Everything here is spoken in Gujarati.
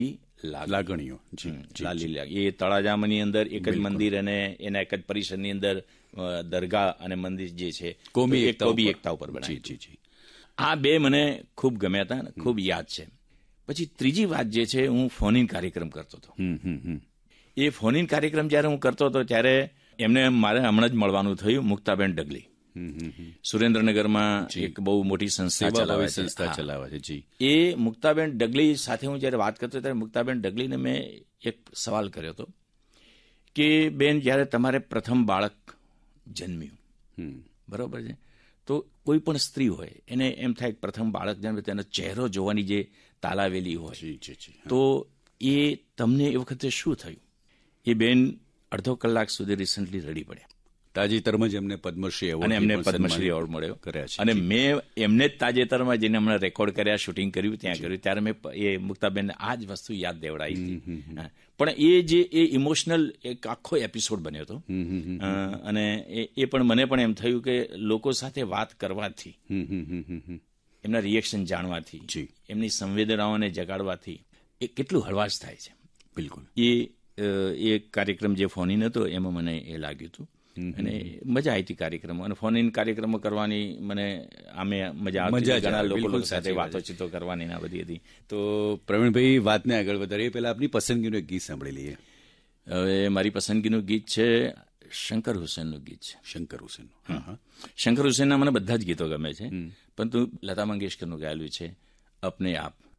લાગણીઓ, લાલી લાગણી. એ તળાજામની અંદર એક જ મંદિર અને એના એક જ પરિસરની અંદર દરગાહ અને મંદિર જે છે કોમી એકતા ઉપર બનાવી. આ બે મને ખૂબ ગમ્યા હતા, ખૂબ યાદ છે. પછી ત્રીજી વાત જે છે, હું ફોન ઇન કાર્યક્રમ કરતો હતો. એ ફોન ઇન કાર્યક્રમ જ્યારે હું કરતો હતો ત્યારે એમને મારે હમણાં જ મળવાનું થયું, મુક્તાબેન ડગલી. સુરેન્દ્રનગરમાં એક બહુ મોટી સંસ્થા ચલાવે છે. એ મુક્તાબેન ડગલી સાથે હું જ્યારે વાત કરતો ત્યારે મુક્તાબેન ડગલીને મેં એક સવાલ કર્યો હતો કે બેન, જ્યારે તમારે પ્રથમ બાળક જન્મ્યું, બરોબર છે, તો કોઈ પણ સ્ત્રી હોય એને એમ થાય પ્રથમ બાળક જન્મે તેનો ચહેરો જોવાની જે તાલાવેલી હોય, તો એ તમને એ વખતે શું થયું? એ બેન અડધો કલાક સુધી રિસન્ટલી રડી પડ્યા. તાજેતરમાં જ એમને પદ્મશ્રી એવોર્ડ મળ્યો કર્યા છે. અને મેં એમને જ તાજેતરમાં જઈને હમણાં રેકોર્ડ કર્યા, શૂટિંગ કર્યું, ત્યાં કર્યું, ત્યારે મેં એ મુક્તાબેનને આ જ વસ્તુ યાદ દેવડાવી હતી. પણ એ જે એ ઇમોશનલ એક આખો એપિસોડ બન્યો હતો. અને એ પણ મને પણ એમ થયું કે લોકો સાથે વાત કરવાથી, એમના રિએક્શન જાણવાથી, એમની સંવેદનાઓને જગાડવાથી એ કેટલું હળવાશ થાય છે. બિલકુલ. એ કાર્યક્રમ જે ફોન ઇન હતો એમાં મને એ લાગ્યું હતું. અને મજા આવી હતી કાર્યક્રમો, અને ફોન ઇન કાર્યક્રમો કરવાની મને આમે મજા આવતી, ઘણા લોકો સાથે વાતોચીતો કરવાની ના બધી હતી. તો પ્રવીણભાઈ, વાતને આગળ વધારીએ પહેલા આપની પસંદગીનું એક ગીત સાંભળી લઈએ. હવે મારી પસંદગીનું ગીત છે શંકર હુસેનનું ગીત છે. શંકર હુસેનના મને બધા જ ગીતો ગમે છે, પરંતુ લતા મંગેશકરનું ગાયેલું છે અપને આપ.